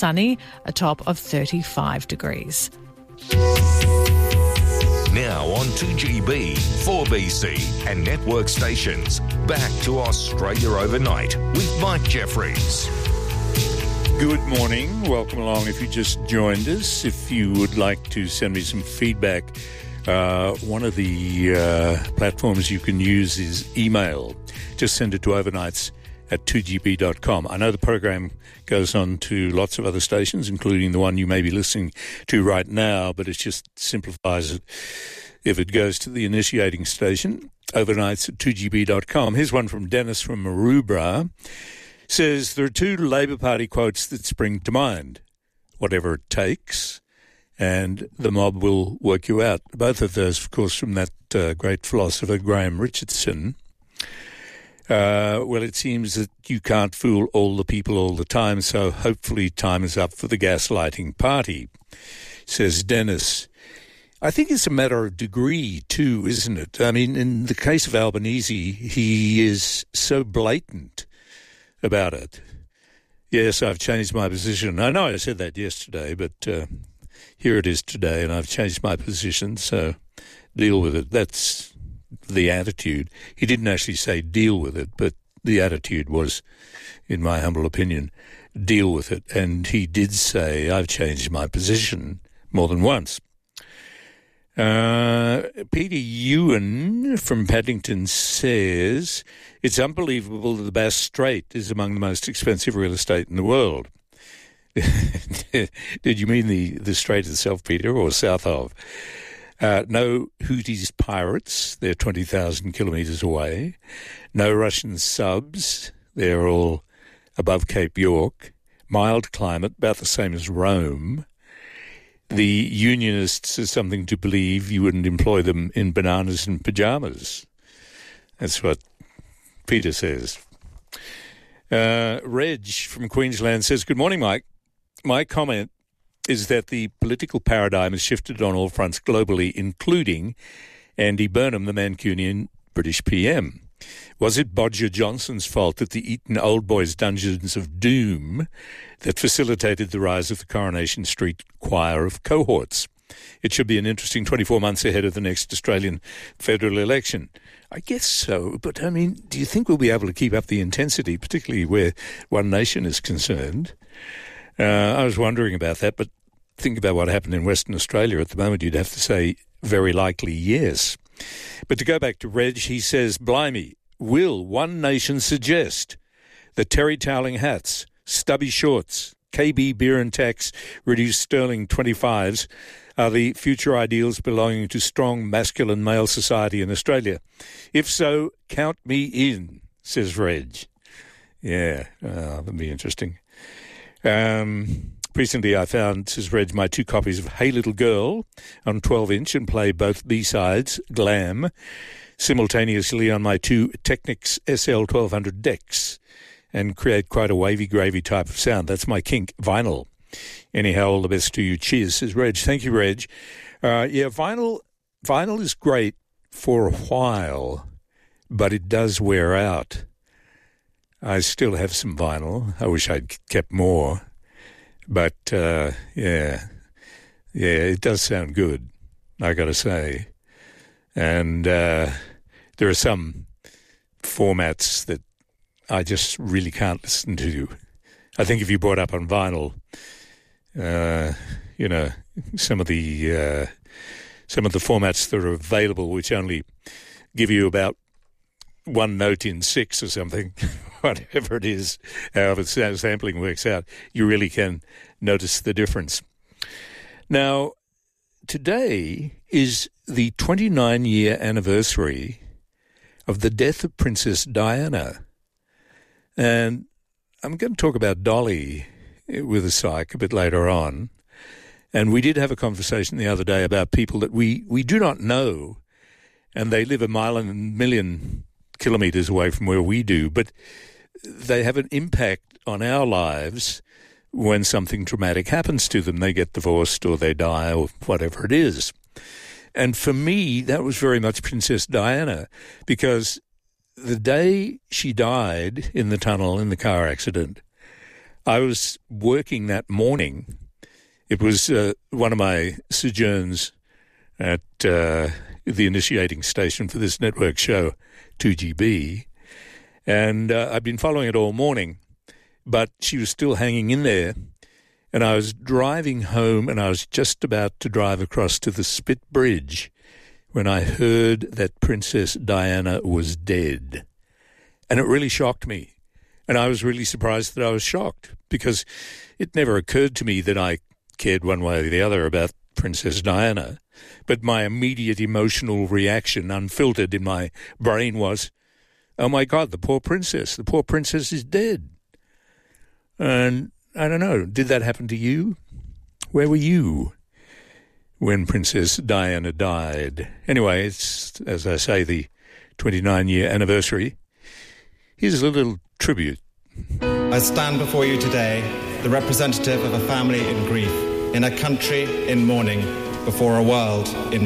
sunny, a top of 35 degrees. Now on 2GB, 4BC and network stations. Back to Australia Overnight with Mike Jeffries. Good morning. Welcome along if you just joined us. If you would like to send me some feedback, one of the platforms you can use is email. Just send it to overnights@2gb.com. I know the program goes on to lots of other stations, including the one you may be listening to right now, but it just simplifies it if it goes to the initiating station, overnights@2gb.com. Here's one from Dennis from Maroubra. Says, there are two Labor Party quotes that spring to mind. Whatever it takes, and the mob will work you out. Both of those, of course, from that great philosopher Graham Richardson. Well, it seems that you can't fool all the people all the time, so hopefully time is up for the gaslighting party, says Dennis. I think it's a matter of degree, too, isn't it? I mean, in the case of Albanese, he is so blatant about it. Yes, I've changed my position. I know I said that yesterday, but here it is today, and I've changed my position, so deal with it. That's the attitude. He didn't actually say deal with it, but the attitude was, in my humble opinion, deal with it. And he did say, I've changed my position more than once. Peter Ewan from Paddington says, it's unbelievable that the Bass Strait is among the most expensive real estate in the world. Did you mean the strait itself, Peter, or south of? No Houthis pirates, they're 20,000 kilometres away. No Russian subs, they're all above Cape York. Mild climate, about the same as Rome. The unionists are something to believe you wouldn't employ them in bananas and pyjamas. That's what Peter says. Reg from Queensland says, good morning, Mike. My comment is that the political paradigm has shifted on all fronts globally, including Andy Burnham, the Mancunian British PM. Was it Bodger Johnson's fault that the Eton Old Boys Dungeons of Doom that facilitated the rise of the Coronation Street choir of cohorts? It should be an interesting 24 months ahead of the next Australian federal election. I guess so, but I mean, do you think we'll be able to keep up the intensity, particularly where One Nation is concerned? I was wondering about that, but think about what happened in Western Australia at the moment, you'd have to say very likely yes. But to go back to Reg, he says, blimey, will One Nation suggest that terry toweling hats, stubby shorts, KB beer and tax, reduced sterling 25s are the future ideals belonging to strong masculine male society in Australia? If so, count me in, says Reg. Yeah, that'd be interesting. Recently I found, says Reg, my two copies of Hey Little Girl on 12-inch and play both B-sides, Glam, simultaneously on my two Technics SL1200 decks and create quite a wavy gravy type of sound. That's my kink, vinyl. Anyhow, all the best to you. Cheers, says Reg. Thank you, Reg. Vinyl is great for a while, but it does wear out. I still have some vinyl. I wish I'd kept more. But, it does sound good, I got to say. And there are some formats that I just really can't listen to. I think if you brought up on vinyl, some of the formats that are available, which only give you about one note in six or something, whatever it is, however sampling works out, you really can notice the difference. Now, today is the 29-year anniversary of the death of Princess Diana. And I'm going to talk about Dolly with a psych a bit later on. And we did have a conversation the other day about people that we do not know, and they live a mile and a million kilometres away from where we do, but they have an impact on our lives when something traumatic happens to them. They get divorced or they die or whatever it is. And for me, that was very much Princess Diana, because the day she died in the tunnel in the car accident, I was working that morning. It was one of my sojourns at the initiating station for this network show, 2GB, and I'd been following it all morning, but she was still hanging in there, and I was driving home, and I was just about to drive across to the Spit Bridge when I heard that Princess Diana was dead, and it really shocked me, and I was really surprised that I was shocked, because it never occurred to me that I cared one way or the other about Princess Diana. But my immediate emotional reaction, unfiltered in my brain, was, oh my God, the poor princess is dead. And I don't know, did that happen to you? Where were you when Princess Diana died? Anyway, it's, as I say, the 29-year anniversary. Here's a little tribute. I stand before you today, the representative of a family in grief, in a country in mourning, before a world in